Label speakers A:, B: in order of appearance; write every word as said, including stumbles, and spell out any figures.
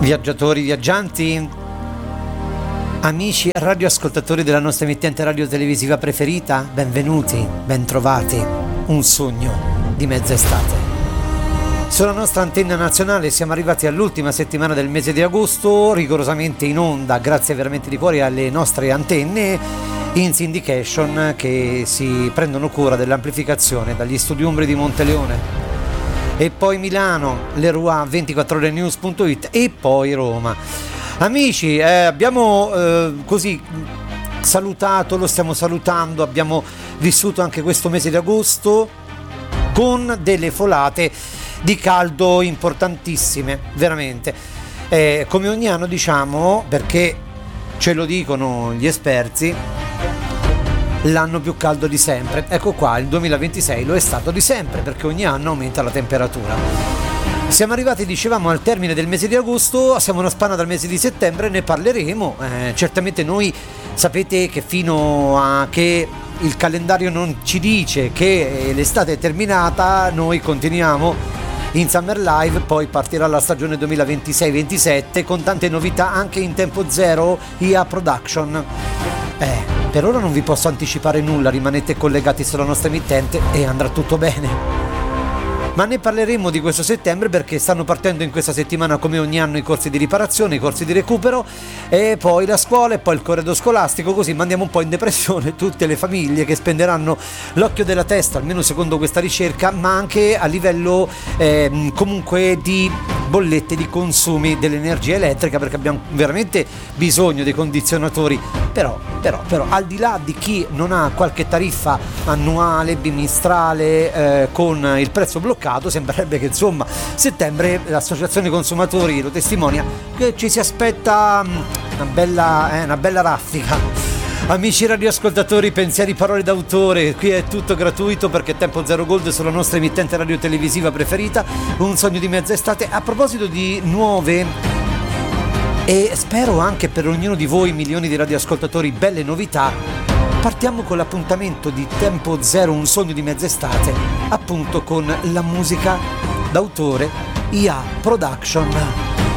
A: Viaggiatori, viaggianti, amici e radioascoltatori della nostra emittente radiotelevisiva preferita, benvenuti, bentrovati. Un sogno di mezz'estate. Sulla nostra antenna nazionale siamo arrivati all'ultima settimana del mese di agosto, rigorosamente in onda, grazie veramente di cuore alle nostre antenne in syndication che si prendono cura dell'amplificazione dagli studi Umbri di Monteleone. E poi Milano, Leroy, ventiquattro ore news punto it e poi Roma. Amici, eh, abbiamo eh, così salutato, lo stiamo salutando, abbiamo vissuto anche questo mese di agosto con delle folate di caldo importantissime, veramente. Eh, come ogni anno diciamo, perché ce lo dicono gli esperti, l'anno più caldo di sempre. Ecco qua, il duemilaventisei lo è stato di sempre, perché ogni anno aumenta la temperatura. Siamo arrivati, dicevamo, al termine del mese di agosto, siamo una spanna dal mese di settembre, ne parleremo. Eh, certamente noi sapete che fino a che il calendario non ci dice che l'estate è terminata, noi continuiamo in Summer Live, poi partirà la stagione duemilaventisei ventisette con tante novità anche in tempo zero I A Production. Eh, per ora non vi posso anticipare nulla, rimanete collegati sulla nostra emittente e andrà tutto bene. Ma ne parleremo di questo settembre perché stanno partendo in questa settimana come ogni anno i corsi di riparazione, i corsi di recupero e poi la scuola e poi il corredo scolastico, così mandiamo un po' in depressione tutte le famiglie che spenderanno l'occhio della testa, almeno secondo questa ricerca, ma anche a livello eh, comunque di bollette, di consumi dell'energia elettrica, perché abbiamo veramente bisogno dei condizionatori. Però, però, però al di là di chi non ha qualche tariffa annuale, bimestrale eh, con il prezzo bloccato, sembrerebbe che insomma settembre l'associazione consumatori lo testimonia, che ci si aspetta una bella, eh, una bella raffica. Amici radioascoltatori, pensieri, parole d'autore, qui è tutto gratuito perché Tempo Zero Gold sulla nostra emittente radiotelevisiva preferita, un sogno di mezz'estate. A proposito di nuove e spero anche per ognuno di voi milioni di radioascoltatori belle novità, partiamo con l'appuntamento di Tempo Zero, un sogno di mezz'estate, appunto con la musica d'autore I A Production.